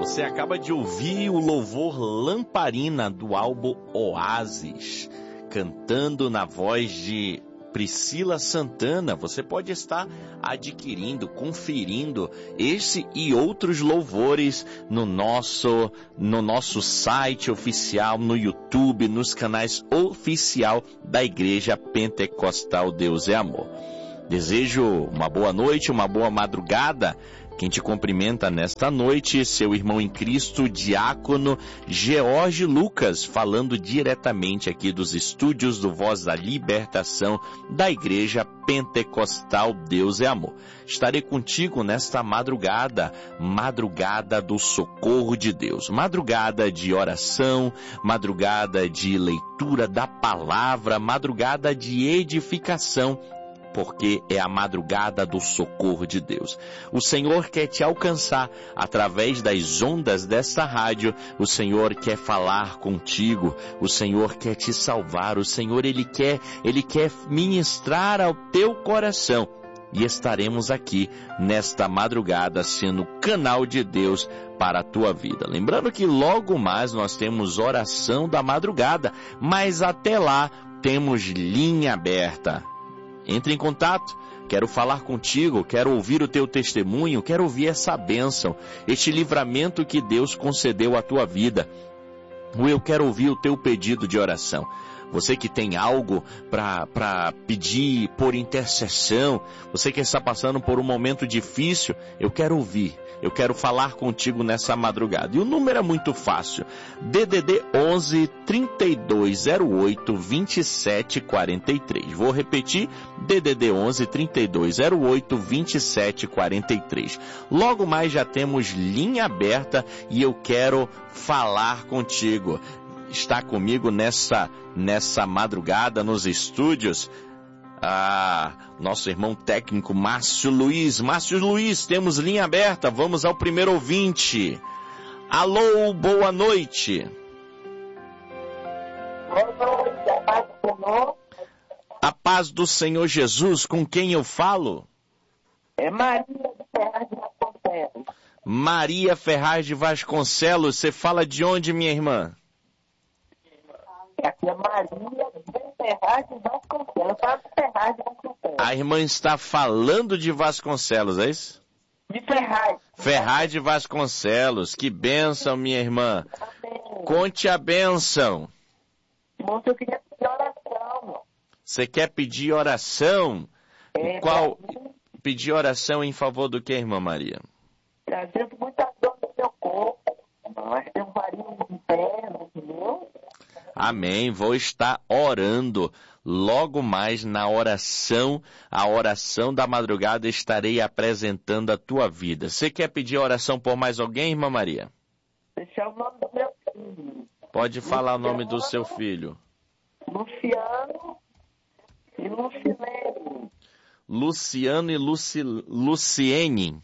Você acaba de ouvir o louvor Lamparina do álbum Oásis, cantando na voz de Priscila Santana. Você pode estar adquirindo, conferindo esse e outros louvores no nosso site oficial, no YouTube, nos canais oficial da Igreja Pentecostal Deus é Amor. Desejo uma boa noite, uma boa madrugada. Quem te cumprimenta nesta noite, seu irmão em Cristo, diácono George Lucas, falando diretamente aqui dos estúdios do Voz da Libertação da Igreja Pentecostal Deus é Amor. Estarei contigo nesta madrugada, madrugada do socorro de Deus, madrugada de oração, madrugada de leitura da palavra, madrugada de edificação, porque é a madrugada do socorro de Deus. O Senhor quer te alcançar através das ondas desta rádio. O Senhor quer falar contigo. O Senhor quer te salvar. O Senhor, Ele quer ministrar ao teu coração. E estaremos aqui nesta madrugada sendo canal de Deus para a tua vida. Lembrando que logo mais nós temos oração da madrugada, mas até lá temos linha aberta. Entre em contato, quero falar contigo, quero ouvir o teu testemunho, quero ouvir essa bênção, este livramento que Deus concedeu à tua vida. Eu quero ouvir o teu pedido de oração. Você que tem algo para pedir por intercessão, você que está passando por um momento difícil, eu quero ouvir, eu quero falar contigo nessa madrugada. E o número é muito fácil, DDD 11 3208 2743. Vou repetir, DDD 11 3208 2743. Logo mais já temos linha aberta e eu quero falar contigo. Está comigo nessa madrugada nos estúdios, nosso irmão técnico Márcio Luiz. Márcio Luiz, temos linha aberta, vamos ao primeiro ouvinte. Alô, boa noite. A paz do Senhor Jesus, com quem eu falo? É Maria Ferraz de Vasconcelos. Maria Ferraz de Vasconcelos, você fala de onde, minha irmã? Aqui é Maria Ferraz de Vasconcelos. Ferraz de Vasconcelos. A irmã está falando de Vasconcelos, é isso? De Ferraz. Ferraz de Vasconcelos. Que bênção, minha irmã. Amém. Conte a bênção. Irmão, eu queria pedir oração. Você quer pedir oração? Qual? Pedir oração em favor do que, irmã Maria? Trazendo muita dor no meu corpo. Nós temos varinhos internos, entendeu? Amém. Vou estar orando. Logo mais na oração, a oração da madrugada, estarei apresentando a tua vida. Você quer pedir oração por mais alguém, irmã Maria? Deixar o nome do meu filho. Pode falar o nome do seu filho. Luciano e Lucilene. Luciano e Luciene.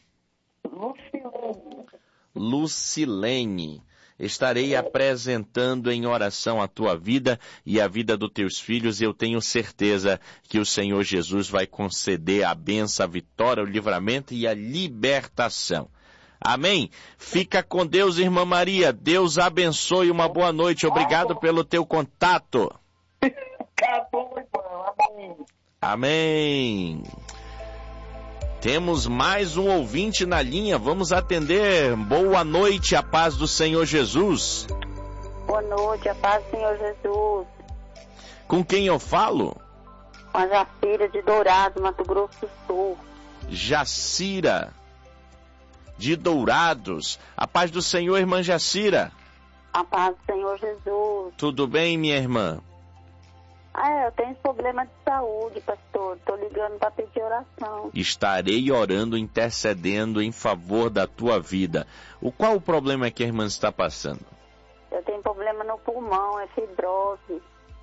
Lucilene. Estarei apresentando em oração a tua vida e a vida dos teus filhos, e eu tenho certeza que o Senhor Jesus vai conceder a bênção, a vitória, o livramento e a libertação. Amém? Fica com Deus, irmã Maria. Deus abençoe. Uma boa noite. Obrigado pelo teu contato. Acabou, irmão. Amém. Amém. Temos mais um ouvinte na linha, vamos atender. Boa noite, a paz do Senhor Jesus. Boa noite, a paz do Senhor Jesus. Com quem eu falo? Com a Jacira de Dourado, Mato Grosso do Sul. Jacira de Dourados. A paz do Senhor, irmã Jacira. A paz do Senhor Jesus. Tudo bem, minha irmã? Eu tenho problema de saúde, pastor. Estou ligando para pedir oração. Estarei orando, intercedendo em favor da tua vida. Qual o problema que a irmã está passando? Eu tenho problema no pulmão, é fibrose.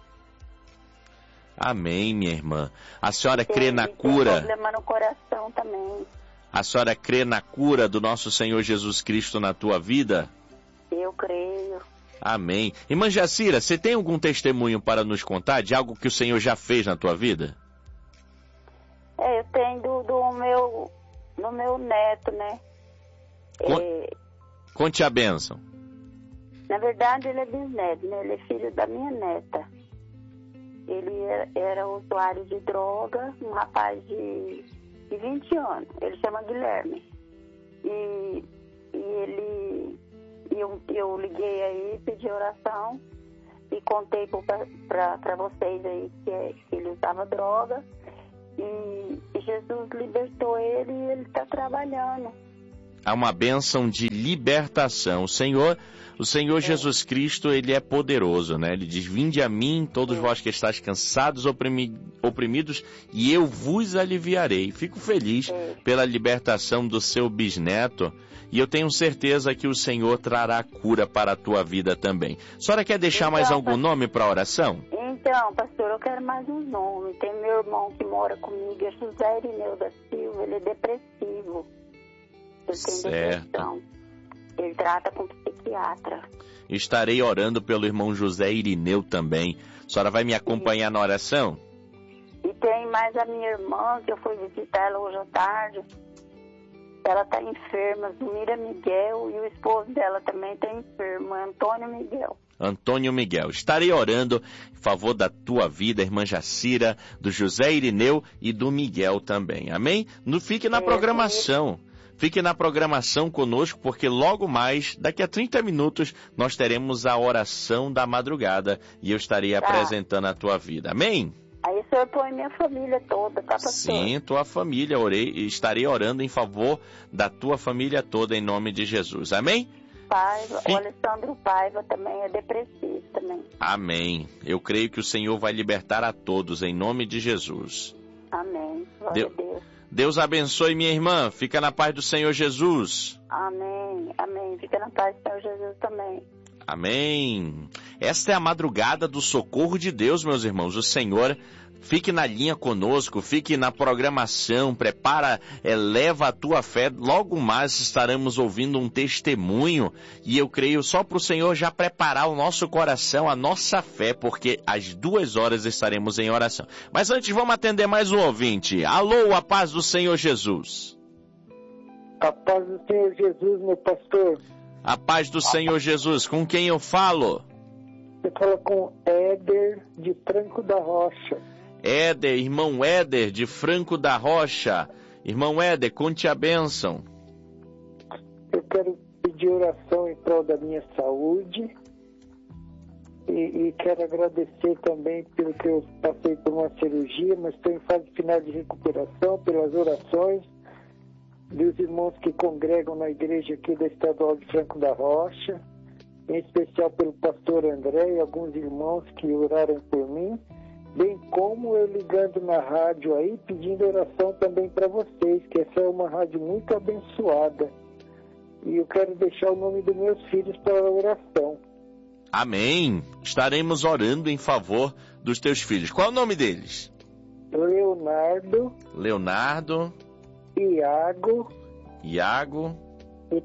Amém, minha irmã. A senhora crê na cura? Tem problema no coração também. A senhora crê na cura do nosso Senhor Jesus Cristo na tua vida? Eu creio. Amém. Irmã Jacira, você tem algum testemunho para nos contar de algo que o Senhor já fez na tua vida? Eu tenho do meu neto, né? Conte a bênção. Na verdade, ele é bisneto, né? Ele é filho da minha neta. Ele era usuário de droga, um rapaz de 20 anos. Ele chama Guilherme. E eu liguei aí, pedi oração e contei para vocês aí que ele usava droga. E Jesus libertou ele e ele está trabalhando. Há uma bênção de libertação. O Senhor Jesus Cristo, ele é poderoso, né? Ele diz: vinde a mim, todos vós que estáis cansados, oprimidos, e eu vos aliviarei. Fico feliz pela libertação do seu bisneto, e eu tenho certeza que o Senhor trará cura para a tua vida também. A senhora quer deixar mais algum nome para a oração? Então, pastor, eu quero mais um nome. Tem meu irmão que mora comigo, é José Irineu da Silva, ele é depressivo. Ele tem depressão. Ele trata com psiquiatra. Estarei orando pelo irmão José Irineu também. A senhora vai me acompanhar na oração? E tem mais a minha irmã, que eu fui visitar ela hoje à tarde. Ela está enferma, Zumira Miguel, e o esposo dela também está enfermo, Antônio Miguel. Antônio Miguel. Estarei orando em favor da tua vida, irmã Jacira, do José Irineu e do Miguel também. Amém? Fique na programação. Fique na programação conosco, porque logo mais, daqui a 30 minutos, nós teremos a oração da madrugada e eu estarei apresentando a tua vida. Amém? Aí o senhor põe minha família toda, tá, pastor? Sim, tua família. Estarei orando em favor da tua família toda, em nome de Jesus. Amém? Paiva, o Alessandro Paiva também é depressivo também. Amém. Eu creio que o Senhor vai libertar a todos, em nome de Jesus. Amém. Glória a Deus. Deus abençoe minha irmã. Fica na paz do Senhor Jesus. Amém. Amém. Fica na paz do Senhor Jesus também. Amém. Esta é a madrugada do socorro de Deus, meus irmãos. O Senhor, fique na linha conosco, fique na programação, prepara, eleva a tua fé. Logo mais estaremos ouvindo um testemunho e eu creio só para o Senhor já preparar o nosso coração, a nossa fé, porque às 2h estaremos em oração. Mas antes vamos atender mais um ouvinte. Alô, a paz do Senhor Jesus. A paz do Senhor Jesus, meu pastor. A paz do Senhor Jesus. Com quem eu falo? Você fala com Éder de Franco da Rocha. Éder, irmão Éder de Franco da Rocha. Irmão Éder, conte a bênção. Eu quero pedir oração em prol da minha saúde e quero agradecer também pelo que eu passei por uma cirurgia, mas estou em fase final de recuperação, pelas orações dos irmãos que congregam na igreja aqui da Estadual de Franco da Rocha, em especial pelo pastor André e alguns irmãos que oraram por mim, bem como eu ligando na rádio aí, pedindo oração também para vocês, que essa é uma rádio muito abençoada. E eu quero deixar o nome dos meus filhos para a oração. Amém. Estaremos orando em favor dos teus filhos. Qual é o nome deles? Leonardo. Iago e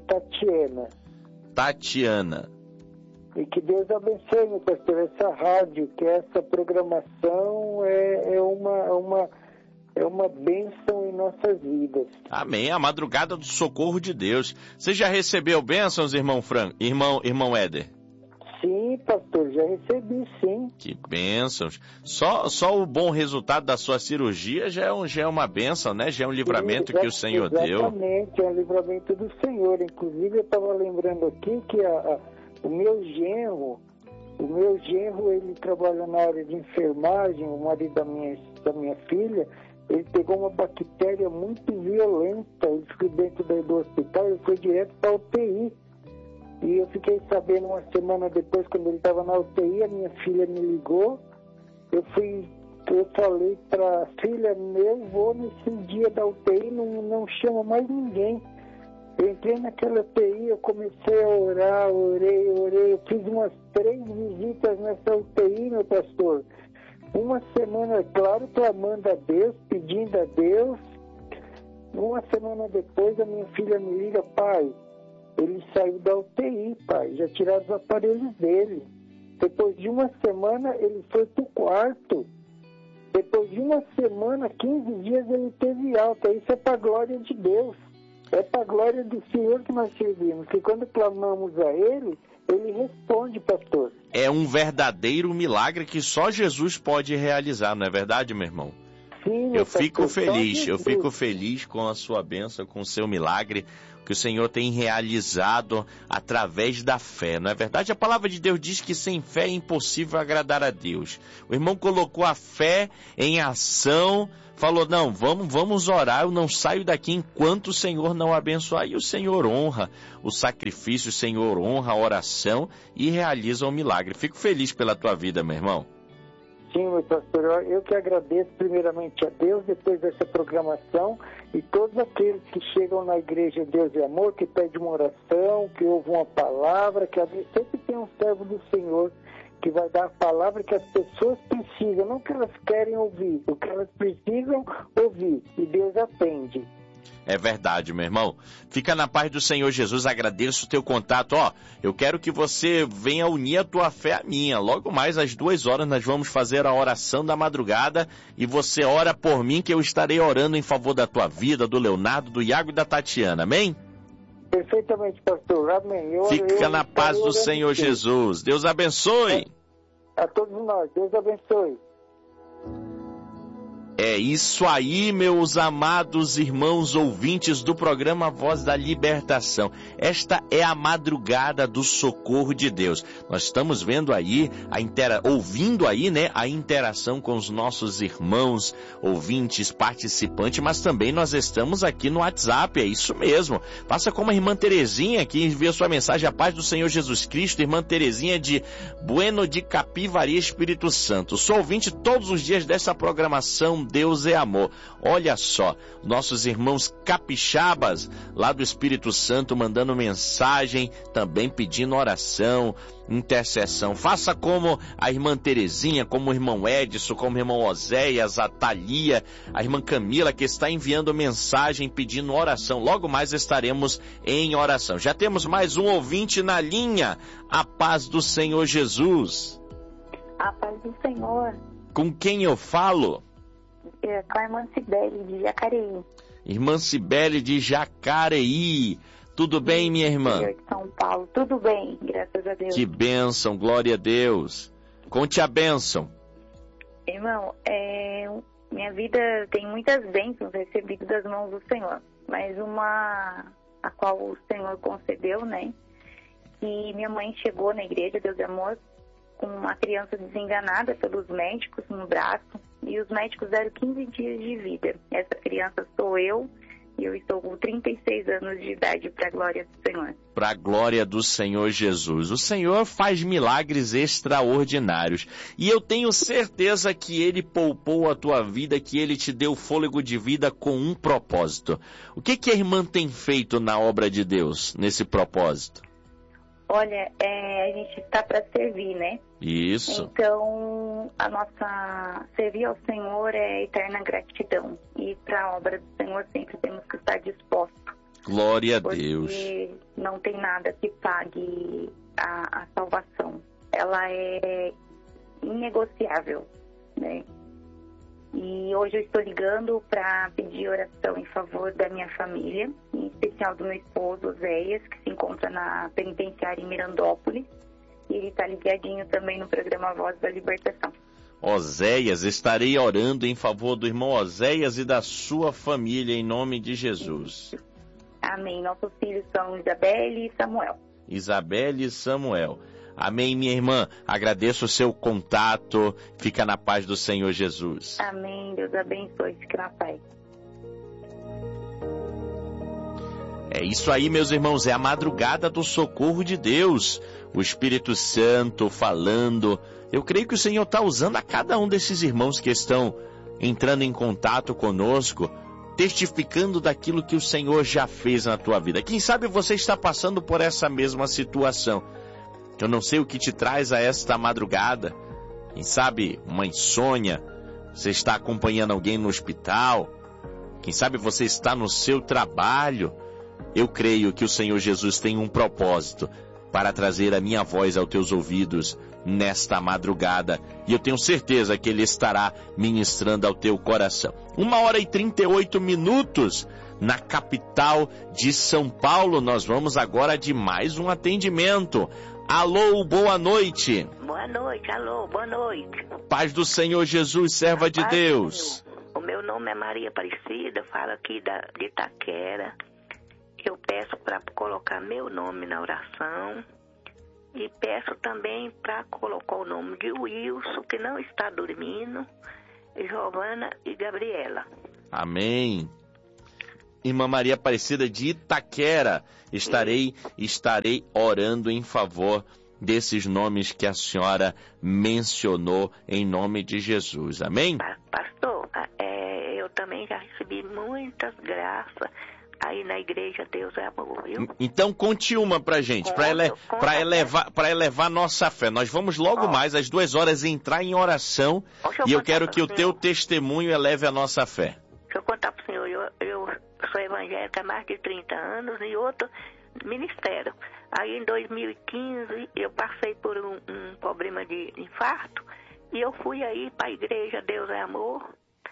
Tatiana. E que Deus abençoe, meu pastor, essa rádio, que essa programação é uma bênção em nossas vidas. Amém. A madrugada do socorro de Deus. Você já recebeu bênçãos, irmão Éder? Sim, pastor, já recebi, sim. Que bênçãos. Só o bom resultado da sua cirurgia já é uma bênção, né? Já é um livramento que o Senhor deu. Exatamente, é um livramento do Senhor. Inclusive, eu estava lembrando aqui que o meu genro, ele trabalha na área de enfermagem, o marido da minha filha, ele pegou uma bactéria muito violenta, ele ficou dentro do hospital, ele foi direto para a UTI. E eu fiquei sabendo uma semana depois, quando ele estava na UTI, a minha filha me ligou. Eu falei para a filha, eu vou nesse dia da UTI, não chama mais ninguém. Eu entrei naquela UTI, eu comecei a orar, orei. Eu fiz umas 3 visitas nessa UTI, meu pastor. Uma semana, claro, clamando a Deus, pedindo a Deus. Uma semana depois, a minha filha me liga, pai, ele saiu da UTI, pai, já tiraram os aparelhos dele. Depois de uma semana, ele foi pro quarto. Depois de uma semana, 15 dias, ele teve alta. Isso é para a glória de Deus. É para a glória do Senhor que nós servimos, que quando clamamos a Ele, Ele responde, pastor. É um verdadeiro milagre que só Jesus pode realizar, não é verdade, meu irmão? Sim, eu fico feliz com a sua bênção, com o seu milagre, que o Senhor tem realizado através da fé. Não é verdade? A palavra de Deus diz que sem fé é impossível agradar a Deus. O irmão colocou a fé em ação, falou, não, vamos orar, eu não saio daqui enquanto o Senhor não abençoar. E o Senhor honra o sacrifício, o Senhor honra a oração e realiza o milagre. Fico feliz pela tua vida, meu irmão. Sim, meu pastor, eu que agradeço primeiramente a Deus, depois dessa programação, e todos aqueles que chegam na igreja Deus e Amor, que pedem uma oração, que ouvem uma palavra, que sempre tem um servo do Senhor que vai dar a palavra que as pessoas precisam, não que elas querem ouvir, o que elas precisam ouvir, e Deus atende. É verdade, meu irmão. Fica na paz do Senhor Jesus, agradeço o teu contato. Eu quero que você venha unir a tua fé à minha. Logo mais às 2h nós vamos fazer a oração da madrugada e você ora por mim que eu estarei orando em favor da tua vida, do Leonardo, do Iago e da Tatiana. Amém? Perfeitamente, pastor. Amém. Fica na paz do Senhor Jesus. Deus abençoe. A todos nós. Deus abençoe. É isso aí, meus amados irmãos ouvintes do programa Voz da Libertação. Esta é a madrugada do socorro de Deus. Nós estamos vendo aí, ouvindo aí, né, a interação com os nossos irmãos, ouvintes, participantes, mas também nós estamos aqui no WhatsApp, é isso mesmo. Faça como a irmã Terezinha, que enviou sua mensagem, a paz do Senhor Jesus Cristo, irmã Terezinha de Bueno de Capivari, Espírito Santo. Sou ouvinte todos os dias dessa programação Deus é Amor. Olha só, nossos irmãos capixabas lá do Espírito Santo mandando mensagem, também pedindo oração, intercessão. Faça como a irmã Terezinha, como o irmão Edson, como o irmão Oséias, a Thalia, a irmã Camila, que está enviando mensagem pedindo oração. Logo mais estaremos em oração. Já temos mais um ouvinte na linha. A paz do Senhor Jesus. A paz do Senhor. Com quem eu falo? Com a irmã Cibele de Jacareí. Irmã Cibele de Jacareí. Tudo bem, minha irmã? De São Paulo. Tudo bem, graças a Deus. Que bênção, glória a Deus. Conte a bênção. Irmão, minha vida tem muitas bênçãos recebidas das mãos do Senhor. Mas uma a qual o Senhor concedeu, né? E minha mãe chegou na igreja Deus e Amor com uma criança desenganada pelos médicos no braço. E os médicos deram 15 dias de vida. Essa criança sou eu, e eu estou com 36 anos de idade, para a glória do Senhor. Para a glória do Senhor Jesus. O Senhor faz milagres extraordinários. E eu tenho certeza que Ele poupou a tua vida, que Ele te deu fôlego de vida com um propósito. O que a irmã tem feito na obra de Deus, nesse propósito? Olha, a gente está para servir, né? Isso. Então, a nossa servir ao Senhor é eterna gratidão. E para a obra do Senhor sempre temos que estar dispostos. Glória a Deus. Porque não tem nada que pague a salvação. Ela é inegociável, né? E hoje eu estou ligando para pedir oração em favor da minha família, em especial do meu esposo, Oséias, que se encontra na penitenciária em Mirandópolis. E ele está ligadinho também no programa Voz da Libertação. Oséias, estarei orando em favor do irmão Oséias e da sua família, em nome de Jesus. Amém. Nossos filhos são Isabelle e Samuel. Isabelle e Samuel. Amém, minha irmã. Agradeço o seu contato. Fica na paz do Senhor Jesus. Amém. Deus abençoe. Fique na paz. É isso aí, meus irmãos. É a madrugada do socorro de Deus. O Espírito Santo falando. Eu creio que o Senhor está usando a cada um desses irmãos que estão entrando em contato conosco, testificando daquilo que o Senhor já fez na tua vida. Quem sabe você está passando por essa mesma situação. Eu não sei o que te traz a esta madrugada. Quem sabe uma insônia, você está acompanhando alguém no hospital. Quem sabe você está no seu trabalho. Eu creio que o Senhor Jesus tem um propósito para trazer a minha voz aos teus ouvidos nesta madrugada. E eu tenho certeza que Ele estará ministrando ao teu coração. 1h38. na capital de São Paulo. Nós vamos agora de mais um atendimento. Alô, boa noite. Boa noite, alô, boa noite. Paz do Senhor Jesus, serva de Deus. O meu nome é Maria Aparecida, falo aqui de Itaquera. Eu peço para colocar meu nome na oração e peço também para colocar o nome de Wilson, que não está dormindo, Giovana e Gabriela. Amém. Irmã Maria Aparecida de Itaquera, estarei orando em favor desses nomes que a senhora mencionou em nome de Jesus. Amém? Pastor, eu também já recebi muitas graças aí na igreja Deus é Amor, viu? Então conte uma pra gente, para elevar nossa fé. Nós vamos logo mais às 2h entrar em oração e eu quero que o teu testemunho eleve a nossa fé. Deixa eu contar pro senhor, eu sou evangélica há mais de 30 anos e outro ministério. Aí em 2015 eu passei por um problema de infarto e eu fui aí para a igreja Deus é Amor,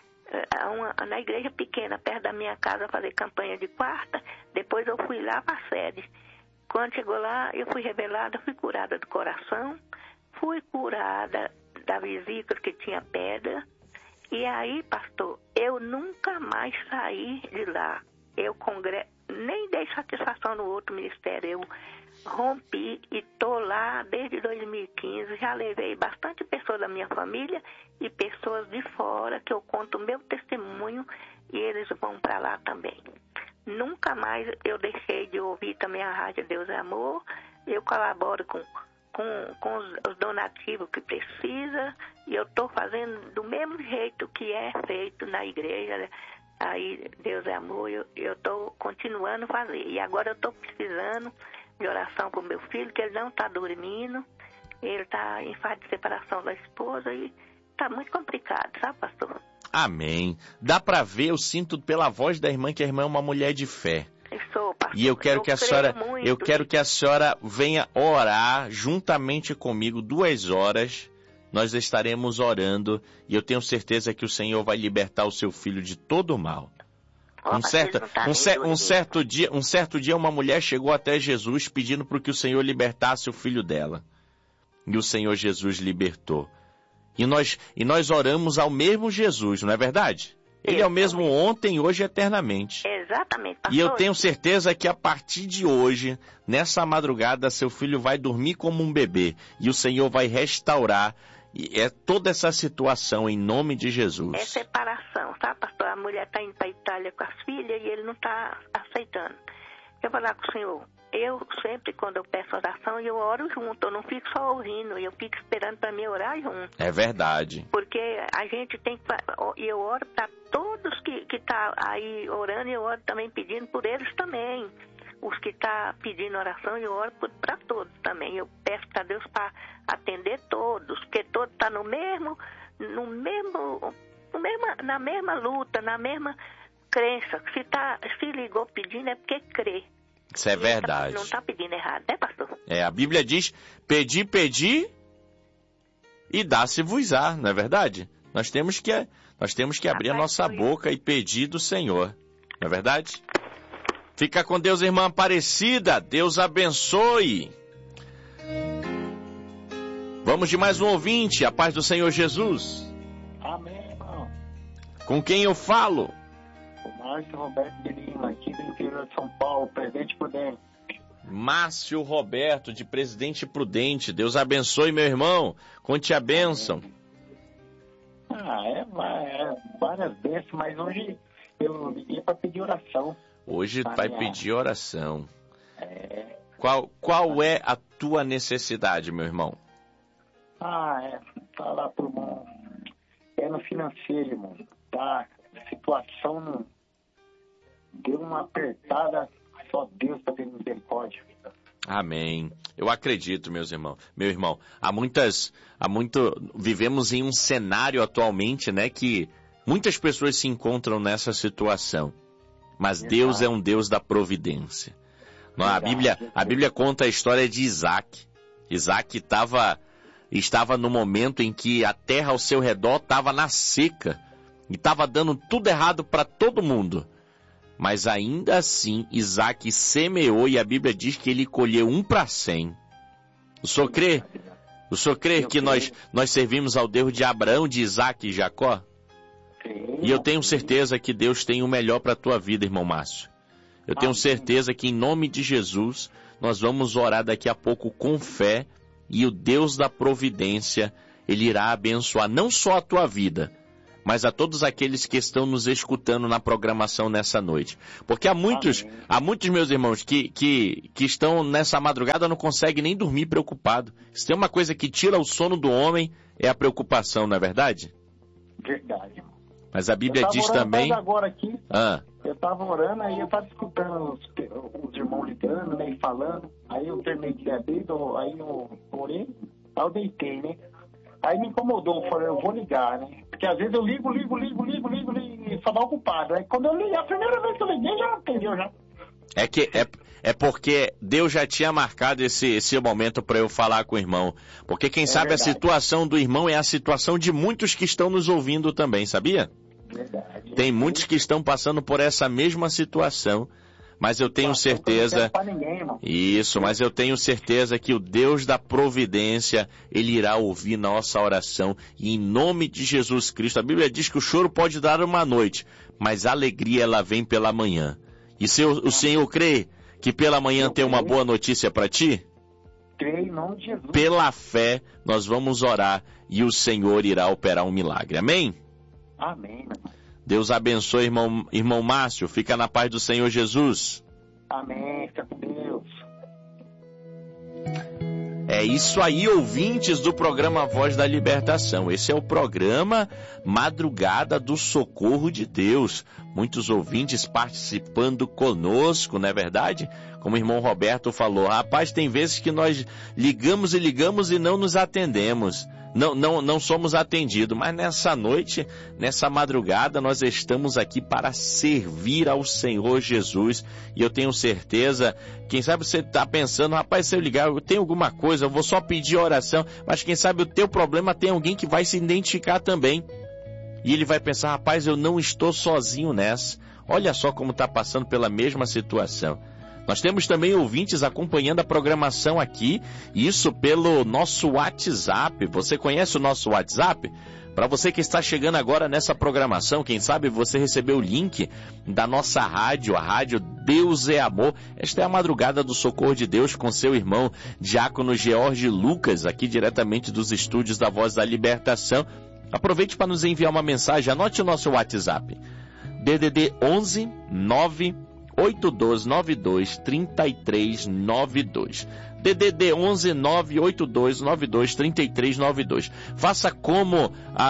na igreja pequena, perto da minha casa, fazer campanha de quarta. Depois eu fui lá para a sede. Quando chegou lá, eu fui revelada, fui curada do coração, fui curada da vesícula que tinha pedra. E aí, pastor, eu nunca mais saí de lá. Eu nem dei satisfação no outro ministério. Eu rompi e estou lá desde 2015. Já levei bastante pessoas da minha família e pessoas de fora que eu conto o meu testemunho e eles vão para lá também. Nunca mais eu deixei de ouvir também a Rádio Deus é Amor. Eu colaboro com os donativos que precisa e eu estou fazendo do mesmo jeito que é feito na igreja. Aí Deus é Amor, eu estou continuando a fazer. E agora eu estou precisando de oração para o meu filho, que ele não está dormindo. Ele está em fase de separação da esposa e está muito complicado, sabe, pastor? Amém. Dá para ver, eu sinto pela voz da irmã que a irmã é uma mulher de fé. Sou, pastor. E eu quero que a senhora venha orar juntamente comigo 2 horas. Nós estaremos orando e eu tenho certeza que o Senhor vai libertar o seu filho de todo o mal. Um certo dia uma mulher chegou até Jesus pedindo para que o Senhor libertasse o filho dela. E o Senhor Jesus libertou. E nós oramos ao mesmo Jesus, não é verdade? Ele é o mesmo ontem, hoje e eternamente. Exatamente, pastor. E eu tenho certeza que a partir de hoje, nessa madrugada, seu filho vai dormir como um bebê. E o Senhor vai restaurar toda essa situação em nome de Jesus. É separação, tá, pastor? A mulher está indo para a Itália com as filhas e ele não está aceitando. Eu vou falar com o senhor. Eu sempre, quando eu peço oração, eu oro junto. Eu não fico só ouvindo, eu fico esperando para mim orar junto. É verdade. Porque a gente tem que... E eu oro para todos que tá aí orando, e eu oro também pedindo por eles também. Os que estão pedindo oração, eu oro para todos também. Eu peço para Deus para atender todos, porque todos estão na mesma luta, na mesma crença. Se ligou pedindo é porque crê. Isso é verdade. Não está pedindo errado, né, pastor? A Bíblia diz, pedi e dá-se-vos-á, não é verdade? Nós temos que abrir a nossa boca e pedir do Senhor, não é verdade? Fica com Deus, irmã Aparecida. Deus abençoe. Vamos de mais um ouvinte. A paz do Senhor Jesus. Amém, irmão. Com quem eu falo? O Márcio Roberto de Lima, aqui do interior de São Paulo, Presidente Prudente. Márcio Roberto, de Presidente Prudente. Deus abençoe, meu irmão. Conte a bênção. Várias bênçãos, mas hoje eu liguei para pedir oração. Hoje vai pedir oração. Qual é a tua necessidade, meu irmão? Falar pro irmão. É no financeiro, irmão. Tá? A situação deu uma apertada, só Deus para ter misericórdia. Amém. Eu acredito, meu irmão. Vivemos em um cenário atualmente, né, que muitas pessoas se encontram nessa situação. Mas Exato. Deus é um Deus da providência. A Bíblia conta a história de Isaac. Isaac estava no momento em que a terra ao seu redor estava na seca. E estava dando tudo errado para todo mundo. Mas ainda assim, Isaac semeou e a Bíblia diz que ele colheu 1 para 100. O senhor crê? O senhor crê que nós servimos ao Deus de Abraão, de Isaac e Jacó? Sim. E eu tenho certeza que Deus tem o melhor para a tua vida, irmão Márcio. Eu tenho certeza que em nome de Jesus, nós vamos orar daqui a pouco com fé e o Deus da providência, Ele irá abençoar não só a tua vida, mas a todos aqueles que estão nos escutando na programação nessa noite. Porque há muitos meus irmãos, que estão nessa madrugada não conseguem nem dormir preocupado. Se tem uma coisa que tira o sono do homem, é a preocupação, não é verdade? Verdade. Mas a Bíblia diz também... Agora aqui, eu estava orando, aí eu estava escutando os irmãos ligando, né, e falando. Aí eu terminei de ler, aí eu orei, aí eu deitei, né? Aí me incomodou, eu falei, eu vou ligar, né? Porque às vezes eu ligo e só dá ocupado. Aí quando eu liguei, a primeira vez que eu liguei, já atendeu já. É porque Deus já tinha marcado esse momento para eu falar com o irmão. Porque quem sabe verdade. A situação do irmão é a situação de muitos que estão nos ouvindo também, sabia? Verdade. Tem muitos que estão passando por essa mesma situação. Mas eu tenho certeza... Mas eu tenho certeza que o Deus da providência, Ele irá ouvir nossa oração. E em nome de Jesus Cristo, a Bíblia diz que o choro pode dar uma noite, mas a alegria ela vem pela manhã. E se o Senhor crê que pela manhã tem uma boa notícia para ti? Creio em nome de Jesus. Pela fé, nós vamos orar e o Senhor irá operar um milagre. Amém? Amém. Deus abençoe, irmão Márcio. Fica na paz do Senhor Jesus. Amém. Fica com Deus. É isso aí, ouvintes do programa Voz da Libertação. Esse é o programa Madrugada do Socorro de Deus. Muitos ouvintes participando conosco, não é verdade? Como o irmão Roberto falou, rapaz, tem vezes que nós ligamos e não nos atendemos. Não somos atendidos, mas nessa noite, nessa madrugada, nós estamos aqui para servir ao Senhor Jesus. E eu tenho certeza, quem sabe você está pensando, rapaz, se eu ligar, eu tenho alguma coisa, eu vou só pedir oração, mas quem sabe o teu problema tem alguém que vai se identificar também. E ele vai pensar, rapaz, eu não estou sozinho nessa. Olha só como está passando pela mesma situação. Nós temos também ouvintes acompanhando a programação aqui, isso pelo nosso WhatsApp. Você conhece o nosso WhatsApp? Para você que está chegando agora nessa programação, quem sabe você recebeu o link da nossa rádio, a rádio Deus é Amor. Esta é a Madrugada do Socorro de Deus com seu irmão Diácono George Lucas, aqui diretamente dos estúdios da Voz da Libertação. Aproveite para nos enviar uma mensagem, anote o nosso WhatsApp. DDD 11 9 8292 3392. DDD 11 98292 3392. Faça como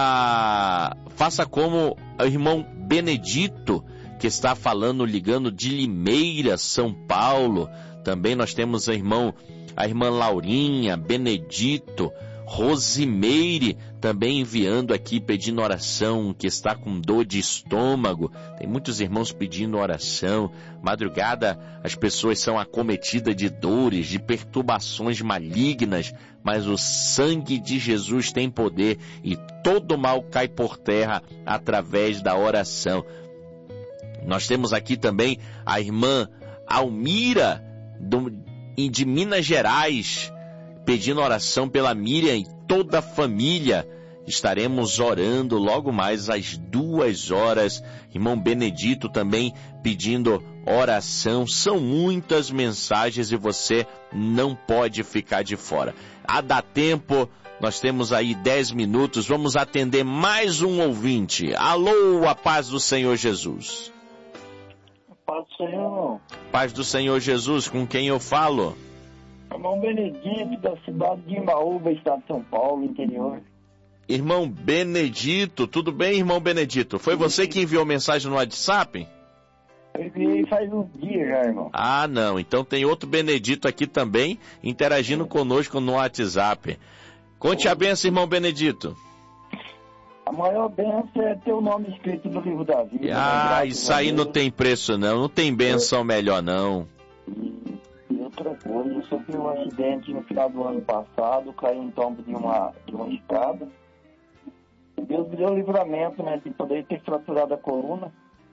o irmão Benedito, que está falando, ligando de Limeira, São Paulo. Também nós temos a irmã Laurinha, Benedito, Rosimeire também enviando aqui, pedindo oração, que está com dor de estômago. Tem muitos irmãos pedindo oração. Madrugada as pessoas são acometidas de dores, de perturbações malignas, mas o sangue de Jesus tem poder e todo mal cai por terra através da oração. Nós temos aqui também a irmã Almira de Minas Gerais, pedindo oração pela Miriam e toda a família. Estaremos orando logo mais às 2h. Irmão Benedito também pedindo oração. São muitas mensagens e você não pode ficar de fora. Dá tempo, nós temos aí 10 minutos. Vamos atender mais um ouvinte. Alô, a paz do Senhor Jesus. Paz do Senhor. Paz do Senhor Jesus, com quem eu falo? Irmão Benedito, da cidade de Imbaúba, estado de São Paulo, interior. Irmão Benedito, tudo bem, irmão Benedito? Foi você que enviou mensagem no WhatsApp? Eu enviei faz uns dias já, irmão. Ah, não, então tem outro Benedito aqui também, interagindo conosco no WhatsApp. Conte a benção, irmão Benedito. A maior benção é ter o nome escrito no livro da vida. Ah, isso aí não tem preço não tem benção melhor não. E outra coisa, eu sofri um acidente no final do ano passado, caí em tombo de uma escada. Deus me deu livramento, né, de poder ter fraturado a coluna.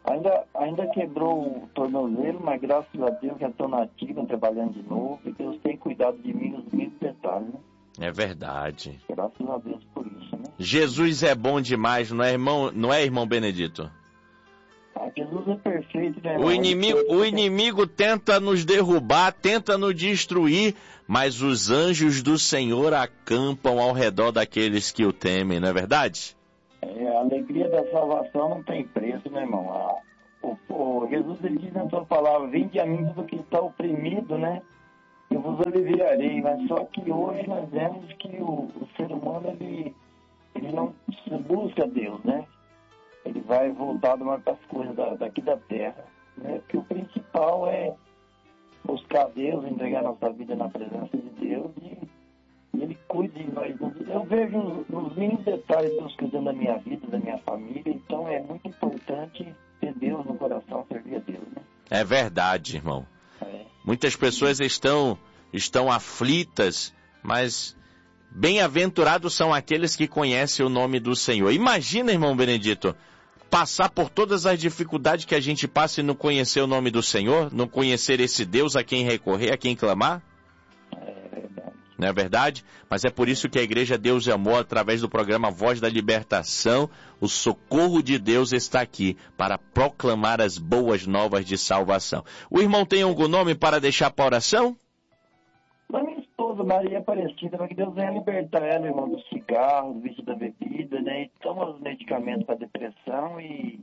Ainda quebrou o tornozelo, mas graças a Deus já estou nativa, trabalhando de novo, e Deus tem cuidado de mim nos mínimos detalhes, né? É verdade. Graças a Deus por isso, né? Jesus é bom demais, não é, irmão Benedito? Jesus é perfeito, né, irmão? O inimigo tenta nos derrubar, tenta nos destruir, mas os anjos do Senhor acampam ao redor daqueles que o temem, não é verdade? A alegria da salvação não tem preço, né, irmão? Jesus, ele diz na sua palavra: vinde a mim tudo que está oprimido, né? Eu vos aliviarei. Mas só que hoje nós vemos que o ser humano, ele não busca Deus, né? Ele vai voltado mais para as coisas daqui da terra, né? Porque o principal é buscar Deus, entregar nossa vida na presença de Deus e Ele cuida de nós. Eu vejo nos mínimos detalhes Deus cuidando da minha vida, da minha família, então é muito importante ter Deus no coração, servir a Deus, né? É verdade, irmão. Muitas pessoas estão aflitas, mas bem-aventurados são aqueles que conhecem o nome do Senhor. Imagina, irmão Benedito, passar por todas as dificuldades que a gente passa e não conhecer o nome do Senhor, não conhecer esse Deus a quem recorrer, a quem clamar. Não é verdade? Mas é por isso que a Igreja Deus e Amor, através do programa Voz da Libertação, o socorro de Deus está aqui para proclamar as boas novas de salvação. O irmão tem algum nome para deixar para oração? Da minha esposa, Maria Aparecida, para que Deus venha libertar ela, irmão, do cigarro, do vício da bebida, né? E toma os medicamentos para depressão e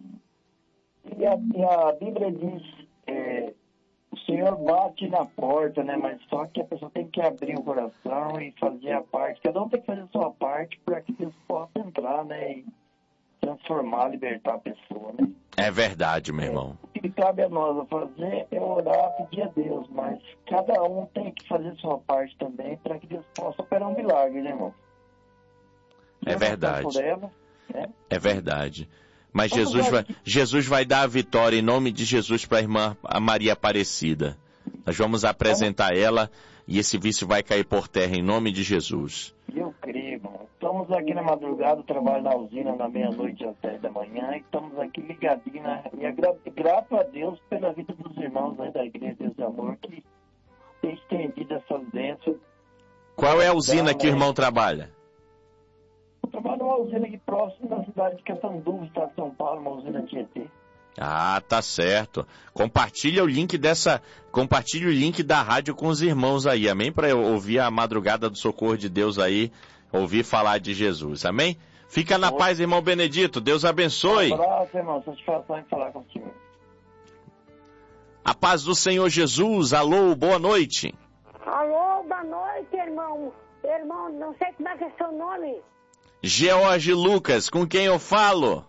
a Bíblia diz... o Senhor bate na porta, né? Mas só que a pessoa tem que abrir o coração e fazer a parte. Cada um tem que fazer a sua parte para que Deus possa entrar, né? E transformar, libertar a pessoa, né? É verdade, meu irmão. O que cabe a nós fazer é orar, pedir a Deus. Mas cada um tem que fazer a sua parte também para que Deus possa operar um milagre, né, irmão? É verdade. Ela, né? É verdade. Mas Jesus vai dar a vitória em nome de Jesus para a irmã Maria Aparecida. Nós vamos apresentar ela e esse vício vai cair por terra em nome de Jesus. Eu creio, irmão. Estamos aqui na madrugada, trabalho na usina na meia-noite às 10 da manhã e estamos aqui ligadinhos. E grato a Deus pela vida dos irmãos aí da Igreja Deus e Amor que tem estendido essas bênçãos. Qual é a usina que o irmão trabalha? Eu trabalho numa usina aqui próximo da cidade de Catanduva, estado de São Paulo, uma usina Tietê. Ah, tá certo. Compartilha o link da rádio com os irmãos aí, amém? Para eu ouvir a madrugada do socorro de Deus aí, ouvir falar de Jesus, amém? Fica na paz, irmão Benedito, Deus abençoe. Um abraço, irmão, satisfação em falar contigo. A paz do Senhor Jesus, alô, boa noite. Alô, boa noite, irmão. Irmão, não sei como é que é seu nome. George Lucas, com quem eu falo?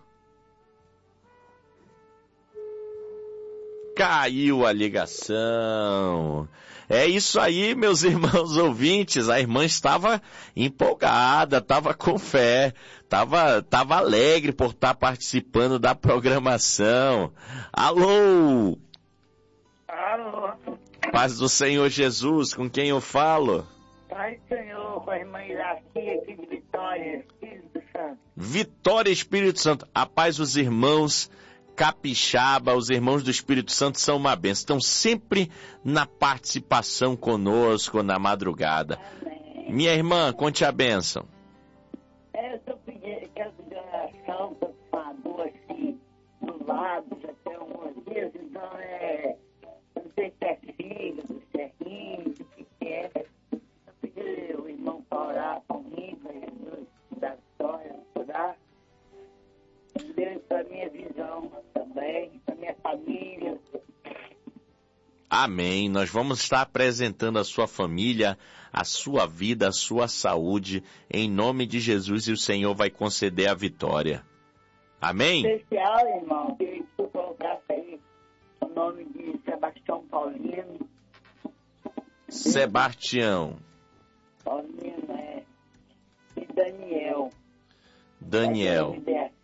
Caiu a ligação. É isso aí, meus irmãos ouvintes. A irmã estava empolgada, estava com fé, estava alegre por estar participando da programação. Alô? Alô? Paz do Senhor Jesus, com quem eu falo? Pai Senhor, com a irmã Iraci aqui de Vitória, Espírito Santo. Vitória, Espírito Santo. A paz dos irmãos capixaba, os irmãos do Espírito Santo são uma bênção. Estão sempre na participação conosco na madrugada. Amém. Minha irmã, conte a bênção. Eu quero pedir oração para a dor aqui do lado, já tem alguns dias, então não sei se é fígado, se é rins, o que é. Eu pedi o irmão para orar comigo, para Jesus da vitória, curar. Deus para minha visão também, para minha família. Amém. Nós vamos estar apresentando a sua família, a sua vida, a sua saúde, em nome de Jesus, e o Senhor vai conceder a vitória. Amém? Especial, irmão, que tu colocasse aí o nome de Sebastião Paulino. Sebastião. Paulino, e Daniel. Daniel.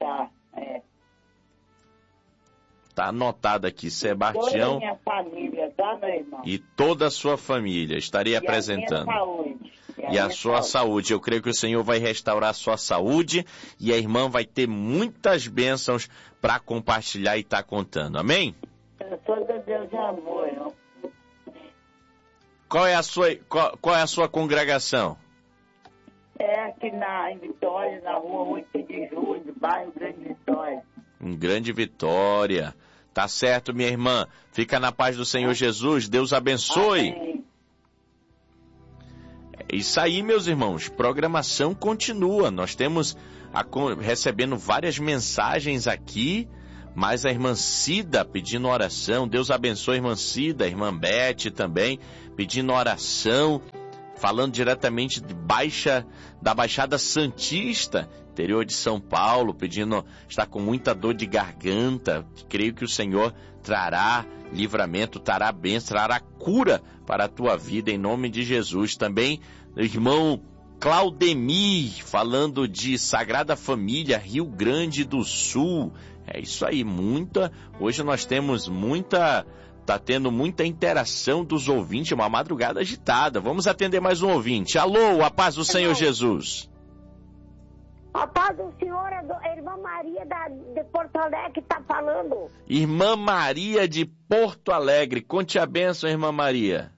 Tá anotado aqui, Sebastião. Toda a minha família, tá, meu irmão? E toda a sua família, estarei apresentando. A minha saúde. e a sua saúde. Eu creio que o Senhor vai restaurar a sua saúde e a irmã vai ter muitas bênçãos para compartilhar e estar contando. Amém? Eu sou de Deus de amor. Eu... Qual é a sua congregação? É aqui em Vitória, na rua 8 de julho, bairro Grande Vitória. Em Grande Vitória. Tá certo, minha irmã. Fica na paz do Senhor Jesus. Deus abençoe. Amém. É isso aí, meus irmãos. Programação continua. Nós temos recebendo várias mensagens aqui, mas a irmã Cida pedindo oração. Deus abençoe a irmã Cida, a irmã Beth também, pedindo oração, falando diretamente da Baixada Santista, interior de São Paulo, está com muita dor de garganta. Creio que o Senhor trará livramento, trará bênção, trará cura para a tua vida, em nome de Jesus. Também, irmão Claudemir, falando de Sagrada Família, Rio Grande do Sul. É isso aí, hoje nós temos tá tendo muita interação dos ouvintes, uma madrugada agitada. Vamos atender mais um ouvinte. Alô, a paz do Senhor Jesus. A paz do Senhor, a irmã Maria de Porto Alegre está falando. Irmã Maria de Porto Alegre, conte a bênção, irmã Maria.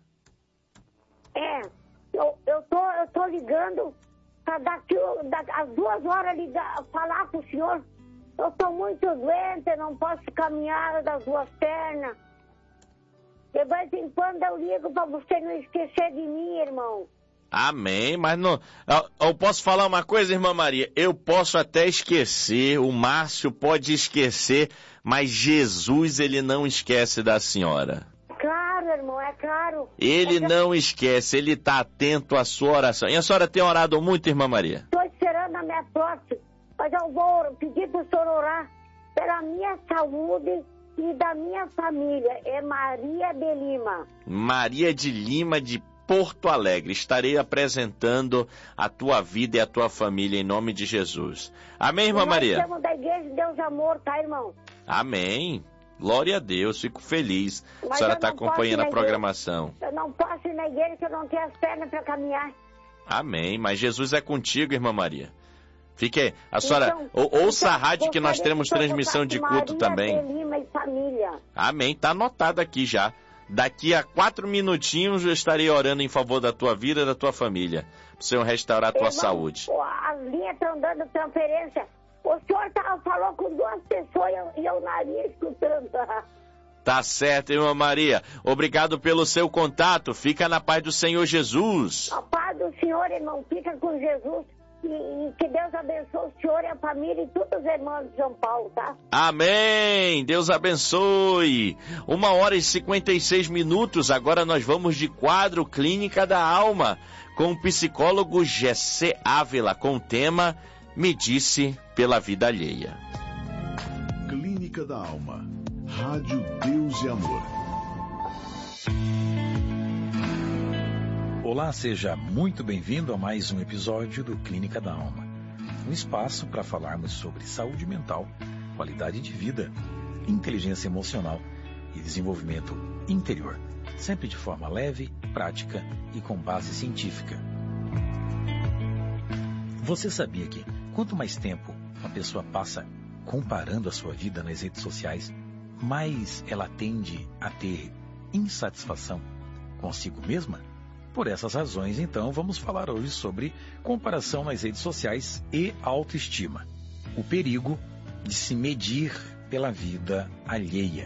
Eu tô ligando para às 2 horas falar com o senhor. Eu tô muito doente, não posso caminhar das 2 pernas. De vez em quando eu ligo para você não esquecer de mim, irmão. Amém, mas não, eu posso falar uma coisa, irmã Maria? Eu posso até esquecer, o Márcio pode esquecer, mas Jesus, ele não esquece da senhora. Claro, irmão, é claro. Ele não esquece, ele está atento à sua oração. E a senhora tem orado muito, irmã Maria? Estou esperando a minha sorte, mas eu vou pedir para o senhor orar pela minha saúde e da minha família. É Maria de Lima. Maria de Lima, de Porto Alegre. Estarei apresentando a tua vida e a tua família em nome de Jesus. Amém, irmã Maria? Nós somos da Igreja de Deus Amor, tá, irmão? Amém. Glória a Deus, fico feliz. A senhora está acompanhando a programação. Eu não posso ir na igreja que eu não tenho as pernas para caminhar. Amém, mas Jesus é contigo, irmã Maria. Fique, a senhora, ouça a rádio que nós temos transmissão de culto também. Maria de Lima e família. Amém, tá anotado aqui já. Daqui a 4 minutinhos eu estarei orando em favor da tua vida e da tua família. Para o Senhor restaurar a tua saúde. As linhas estão dando transferência. O senhor falou com 2 pessoas e eu na linha escutando. Tá certo, irmã Maria. Obrigado pelo seu contato. Fica na paz do Senhor Jesus. A paz do Senhor, irmão. Fica com Jesus. E que Deus abençoe o senhor e a família e todos os irmãos de São Paulo, tá? Amém! Deus abençoe! 1h56. Agora nós vamos de quadro Clínica da Alma com o psicólogo Gessé Ávila com o tema Me Disse pela Vida Alheia. Clínica da Alma. Rádio Deus e Amor. Olá, seja muito bem-vindo a mais um episódio do Clínica da Alma. Um espaço para falarmos sobre saúde mental, qualidade de vida, inteligência emocional e desenvolvimento interior, sempre de forma leve, prática e com base científica. Você sabia que quanto mais tempo uma pessoa passa comparando a sua vida nas redes sociais, mais ela tende a ter insatisfação consigo mesma? Por essas razões, então, vamos falar hoje sobre comparação nas redes sociais e autoestima. O perigo de se medir pela vida alheia.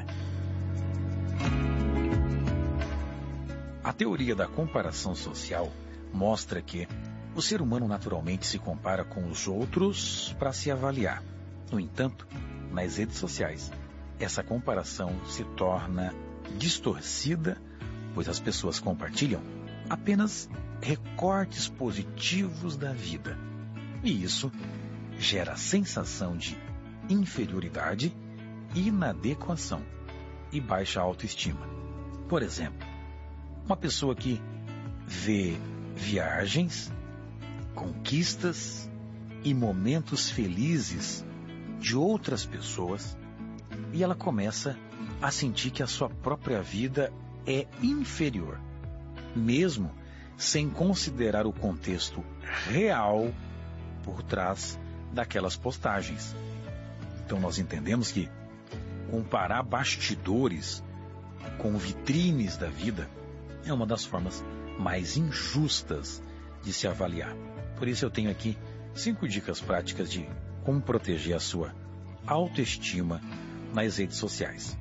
A teoria da comparação social mostra que o ser humano naturalmente se compara com os outros para se avaliar. No entanto, nas redes sociais, essa comparação se torna distorcida, pois as pessoas compartilham apenas recortes positivos da vida. E isso gera sensação de inferioridade, inadequação e baixa autoestima. Por exemplo, uma pessoa que vê viagens, conquistas e momentos felizes de outras pessoas e ela começa a sentir que a sua própria vida é inferior, mesmo sem considerar o contexto real por trás daquelas postagens. Então nós entendemos que comparar bastidores com vitrines da vida é uma das formas mais injustas de se avaliar. Por isso eu tenho aqui 5 dicas práticas de como proteger a sua autoestima nas redes sociais.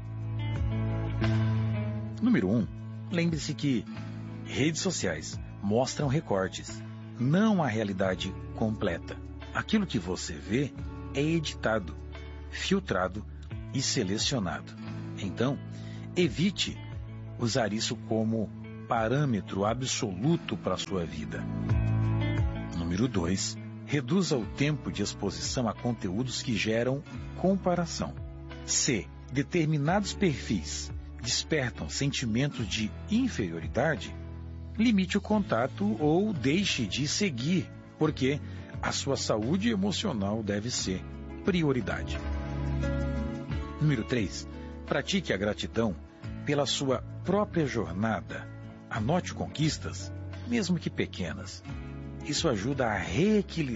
Número 1. Lembre-se que redes sociais mostram recortes, não a realidade completa. Aquilo que você vê é editado, filtrado e selecionado. Então, evite usar isso como parâmetro absoluto para a sua vida. Número 2. Reduza o tempo de exposição a conteúdos que geram comparação. Se determinados perfis despertam sentimentos de inferioridade, limite o contato ou deixe de seguir, porque a sua saúde emocional deve ser prioridade. Número 3. Pratique a gratidão pela sua própria jornada. Anote conquistas, mesmo que pequenas. Isso ajuda a reequilibrar